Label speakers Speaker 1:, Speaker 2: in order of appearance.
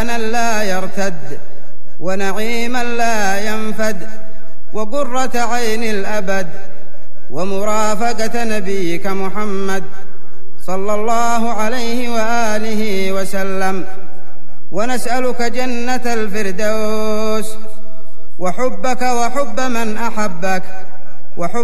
Speaker 1: إيمانا لا يرتد ونعيما لا ينفد وقرة عين الأبد ومرافقة نبيك محمد صلى الله عليه وآله وسلم. ونسألك جنة الفردوس وحبك وحب من أحبك وحب